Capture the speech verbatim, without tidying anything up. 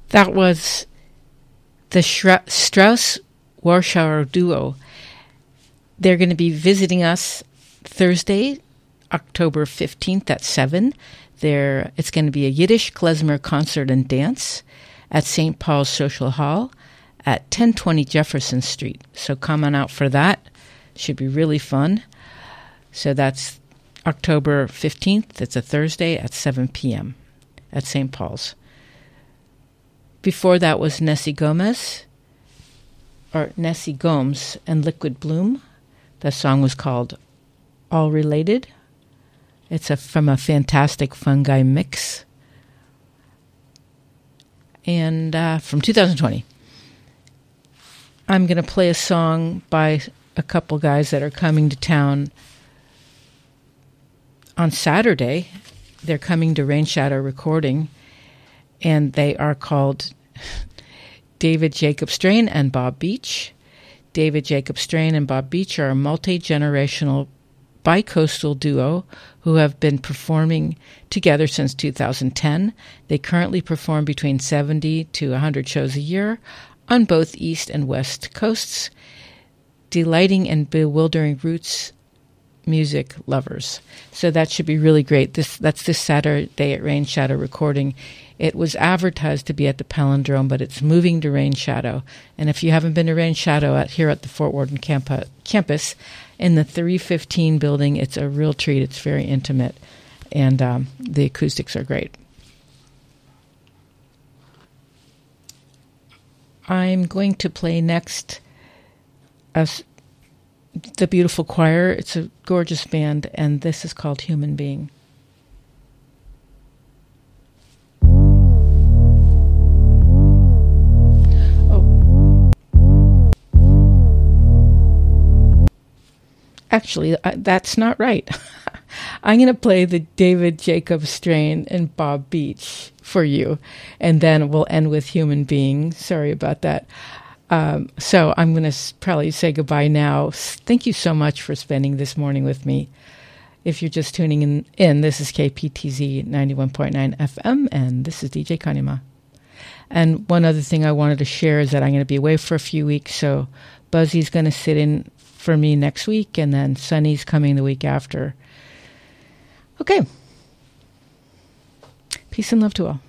That was the Shra- Strauss Warschauer Duo. They're going to be visiting us Thursday, October fifteenth at seven. There, it's going to be a Yiddish klezmer concert and dance at Saint Paul's Social Hall at ten twenty Jefferson Street. So come on out for that. Should be really fun. So that's October fifteenth. It's a Thursday at seven p.m. at Saint Paul's. Before that was Nessie Gomez, or Nessie Gomes and Liquid Bloom. The song was called All Related. It's a, from a Fantastic Fungi mix. And uh, from two thousand twenty. I'm going to play a song by a couple guys that are coming to town on Saturday. They're coming to Rain Shadow Recording, and they are called David Jacob Strain and Bob Beach. David Jacob Strain and Bob Beach are a multi-generational bi-coastal duo who have been performing together since two thousand ten. They currently perform between seventy to one hundred shows a year on both East and West coasts, delighting and bewildering roots music lovers. So that should be really great. This That's this Saturday at Rain Shadow Recording. It was advertised to be at the Palindrome, but it's moving to Rain Shadow. And if you haven't been to Rain Shadow at, here at the Fort Worden camp- campus, in the three fifteen building, it's a real treat. It's very intimate, and um, the acoustics are great. I'm going to play next as the Beautiful Choir. It's a gorgeous band, and this is called Human Being. Actually, that's not right. I'm going to play the David Jacob Strain and Bob Beach for you, and then we'll end with Human Being. Sorry about that. Um, so I'm going to probably say goodbye now. Thank you so much for spending this morning with me. If you're just tuning in, in this is K P T Z ninety-one point nine F M, and this is D J Kanima. And one other thing I wanted to share is that I'm going to be away for a few weeks, so Buzzy's going to sit in for me next week, and then Sunny's coming the week after. Okay. Peace and love to all.